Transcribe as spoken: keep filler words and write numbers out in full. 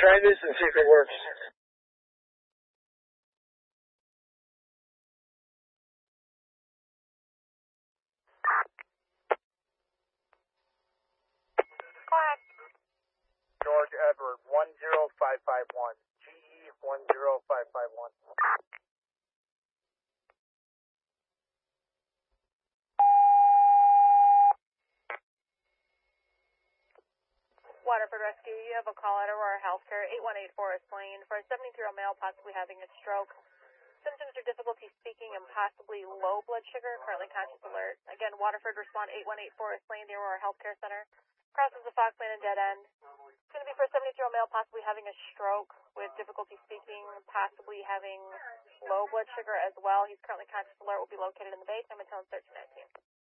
try this and see if it works. George Edward, one zero five five one. G E one zero five five one. Waterford Rescue, you have a call at Aurora Healthcare, eight one eight Forest Lane, for a seventy-three-year-old male possibly having a stroke. Symptoms are difficulty speaking and possibly low blood sugar, currently conscious alert. Again, Waterford, respond eight one eight Forest Lane, the Aurora Healthcare Center. Crosses the Fox Lane and dead end. It's going to be for a seventy-three-year-old male possibly having a stroke with difficulty speaking, possibly having low blood sugar as well. He's currently conscious alert, will be located in the Bay. Time until thirteen nineteen.